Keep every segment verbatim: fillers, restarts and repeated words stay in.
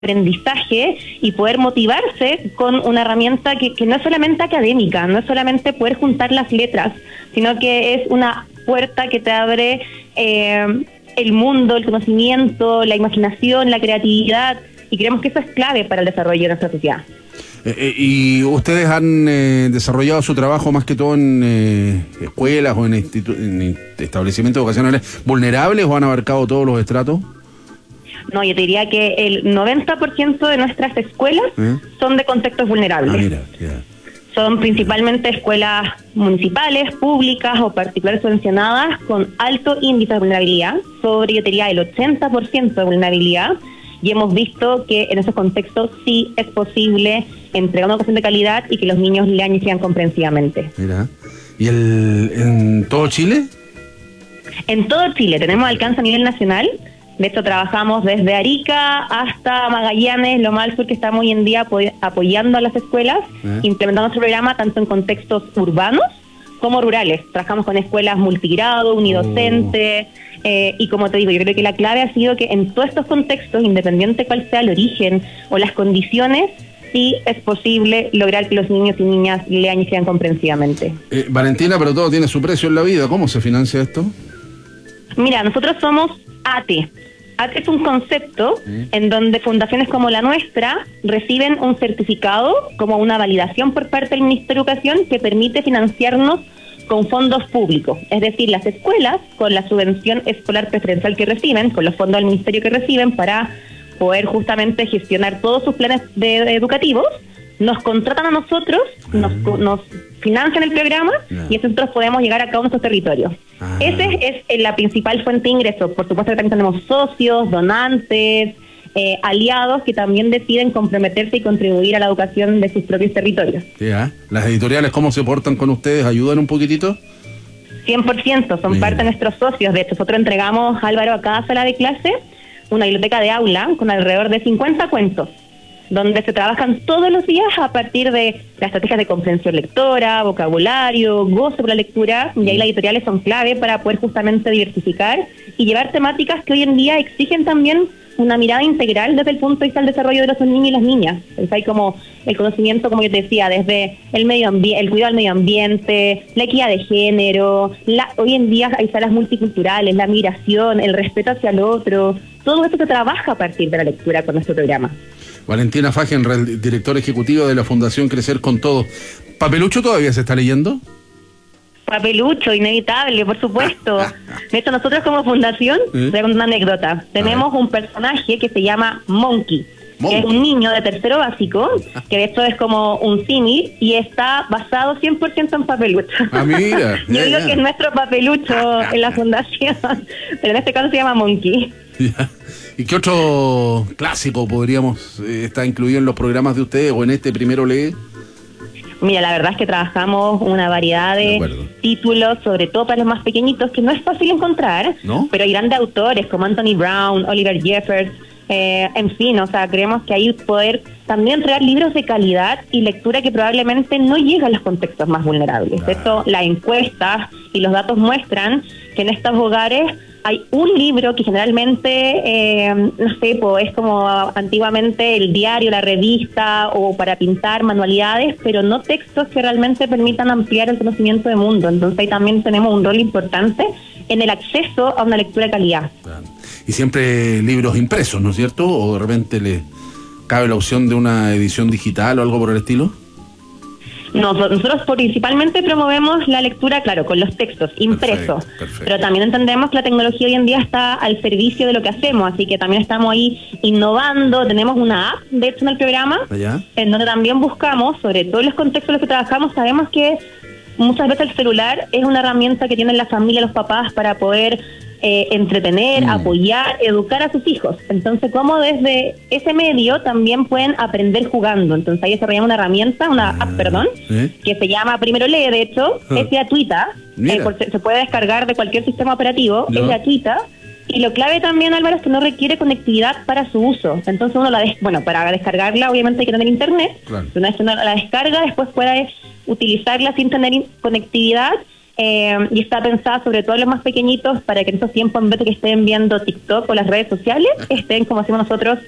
aprendizaje y poder motivarse con una herramienta que, que no es solamente académica, no es solamente poder juntar las letras, sino que es una puerta que te abre eh, el mundo, el conocimiento, la imaginación, la creatividad, y creemos que eso es clave para el desarrollo de nuestra sociedad. Eh, eh, ¿Y ustedes han eh, desarrollado su trabajo más que todo en eh, escuelas o en, en establecimientos vocacionales vulnerables, o han abarcado todos los estratos? No, yo te diría que el noventa por ciento de nuestras escuelas ¿Eh? son de contextos vulnerables. Ah, mira, yeah. Son principalmente escuelas municipales, públicas o particulares subvencionadas con alto índice de vulnerabilidad, sobre, yo te diría, el ochenta por ciento de vulnerabilidad, y hemos visto que en esos contextos sí es posible entregar una educación de calidad y que los niños lean y escriban comprensivamente. Mira, ¿y el, en todo Chile? En todo Chile, tenemos alcance a nivel nacional. De hecho, trabajamos desde Arica hasta Magallanes, lo más al sur, que estamos hoy en día apoyando a las escuelas, ¿Eh? implementando nuestro programa tanto en contextos urbanos como rurales. Trabajamos con escuelas multigrado, unidocente, oh. eh, y como te digo, yo creo que la clave ha sido que en todos estos contextos, independiente cuál sea el origen o las condiciones, sí es posible lograr que los niños y niñas lean y escriban comprensivamente. Eh, Valentina, pero todo tiene su precio en la vida. ¿Cómo se financia esto? Mira, nosotros somos A T E. A T E es un concepto ¿Sí? en donde fundaciones como la nuestra reciben un certificado como una validación por parte del Ministerio de Educación que permite financiarnos con fondos públicos. Es decir, las escuelas, con la subvención escolar preferencial que reciben, con los fondos del Ministerio que reciben para poder justamente gestionar todos sus planes de, de educativos, nos contratan a nosotros, nos, nos financian el programa yeah. y nosotros podemos llegar a cada uno de nuestros territorios. Ah. Esa es, es la principal fuente de ingresos. Por supuesto que también tenemos socios, donantes, eh, aliados que también deciden comprometerse y contribuir a la educación de sus propios territorios. Yeah. ¿Las editoriales cómo se portan con ustedes? ¿Ayudan un poquitito? cien por ciento, son Mira. parte de nuestros socios. De hecho, nosotros entregamos, Álvaro, a cada sala de clase una biblioteca de aula con alrededor de cincuenta cuentos, donde se trabajan todos los días a partir de las estrategias de comprensión lectora, vocabulario, goce por la lectura, y ahí las editoriales son clave para poder justamente diversificar y llevar temáticas que hoy en día exigen también una mirada integral desde el punto de vista del desarrollo de los niños y las niñas. Entonces hay como el conocimiento, como yo te decía, desde el medio ambiente, el cuidado del medio ambiente, la equidad de género, la, hoy en día hay salas multiculturales, la migración, el respeto hacia el otro, todo esto se trabaja a partir de la lectura con nuestro programa. Valentina Fagenra, directora ejecutiva de la Fundación Crecer con Todo. ¿Papelucho todavía se está leyendo? Papelucho, inevitable, por supuesto. De hecho, nosotros como fundación, ¿Eh? te cuento una anécdota, tenemos un personaje que se llama Monkey, Monkey, que es un niño de tercero básico, que de hecho es como un símil y está basado cien por ciento en Papelucho. Ah, mira. Yo ya, digo ya. que es nuestro Papelucho en la fundación, pero en este caso se llama Monkey. Ya. ¿Y qué otro clásico podríamos eh, estar incluido en los programas de ustedes o en este Primero Lee? Mira, la verdad es que trabajamos una variedad de, de títulos, sobre todo para los más pequeñitos, que no es fácil encontrar, ¿no? Pero hay grandes autores como Anthony Brown, Oliver Jeffers, eh, en fin, o sea, creemos que hay poder también entregar libros de calidad y lectura que probablemente no llega a los contextos más vulnerables. De hecho, las encuestas y los datos muestran que en estos hogares hay un libro que generalmente, eh, no sé, pues es como antiguamente el diario, la revista, o para pintar manualidades, pero no textos que realmente permitan ampliar el conocimiento del mundo. Entonces ahí también tenemos un rol importante en el acceso a una lectura de calidad. Y siempre libros impresos, ¿no es cierto? ¿O de repente le cabe la opción de una edición digital o algo por el estilo? No, nosotros principalmente promovemos la lectura, claro, con los textos impresos, perfecto, perfecto. Pero también entendemos que la tecnología hoy en día está al servicio de lo que hacemos, así que también estamos ahí innovando. Tenemos una app, de hecho, en el programa, ¿Allá? en donde también buscamos, sobre todo en los contextos en los que trabajamos, sabemos que muchas veces el celular es una herramienta que tienen la familia, los papás, para poder eh, entretener, mm. apoyar, educar a sus hijos. Entonces, como desde ese medio también pueden aprender jugando. Entonces ahí desarrollamos una herramienta, una ah, app, perdón, ¿eh? que se llama Primero Lee, de hecho, ah. es gratuita, eh, por, se puede descargar de cualquier sistema operativo, no. es gratuita. Y lo clave también, Álvaro, es que no requiere conectividad para su uso. Entonces uno la des bueno, para descargarla obviamente hay que tener internet. Claro. Una vez uno la descarga, después puede utilizarla sin tener conectividad. Eh, y está pensada sobre todo en los más pequeñitos para que en esos tiempos, en vez de que estén viendo TikTok o las redes sociales, estén, como hacemos nosotros,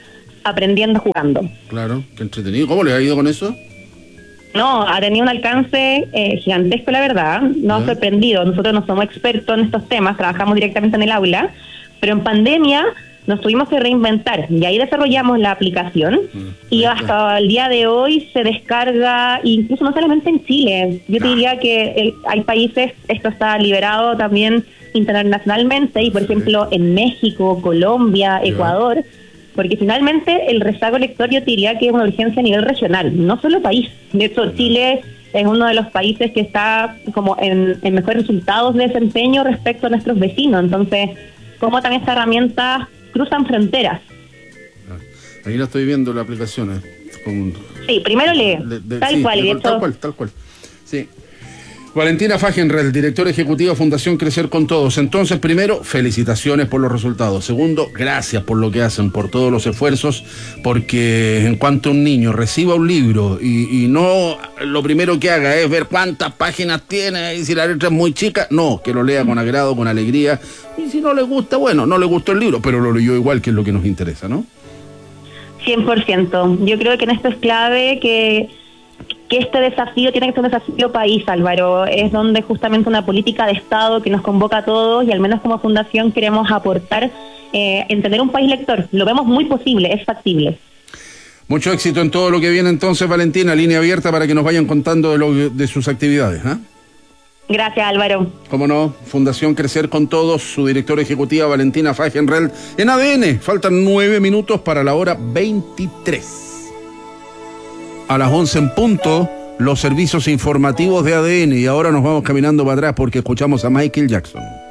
aprendiendo jugando. Claro, qué entretenido. ¿Cómo les ha ido con eso? No, ha tenido un alcance eh, gigantesco, la verdad. Nos ha sorprendido. Nosotros no somos expertos en estos temas, trabajamos directamente en el aula, pero en pandemia nos tuvimos que reinventar y ahí desarrollamos la aplicación mm, y hasta el día de hoy se descarga, incluso no solamente en Chile. Yo te diría que el, hay países, esto está liberado también internacionalmente y por ejemplo en México, Colombia, Ecuador, porque finalmente el rezago lector yo te diría que es una urgencia a nivel regional, no solo país. De hecho, Chile es uno de los países que está como en, en mejores resultados de desempeño respecto a nuestros vecinos. Entonces, cómo también esta herramienta cruzan fronteras. Ahí la estoy viendo, la aplicación. Eh, con... Sí, primero lee, de, de, tal sí, cual. De, y tal, esto... tal cual, tal cual. Sí. Valentina Fagenrell, directora ejecutiva Fundación Crecer con Todos. Entonces, primero, felicitaciones por los resultados. Segundo, gracias por lo que hacen, por todos los esfuerzos, porque en cuanto un niño reciba un libro y, y no lo primero que haga es ver cuántas páginas tiene y si la letra es muy chica, no, que lo lea con agrado, con alegría. Y si no le gusta, bueno, no le gustó el libro, pero lo leyó igual, que es lo que nos interesa, ¿no? cien por ciento. Yo creo que en esto es clave que... que este desafío tiene que ser un desafío país, Álvaro. Es donde justamente una política de Estado que nos convoca a todos y al menos como fundación queremos aportar eh, en tener un país lector. Lo vemos muy posible, es factible. Mucho éxito en todo lo que viene entonces, Valentina. Línea abierta para que nos vayan contando de, lo, de sus actividades, ¿eh? Gracias, Álvaro. Cómo no, Fundación Crecer con Todos, su directora ejecutiva Valentina Fagenrell en A D N. Faltan nueve minutos para la hora veintitrés. A las once en punto, los servicios informativos de A D N y ahora nos vamos caminando para atrás porque escuchamos a Michael Jackson.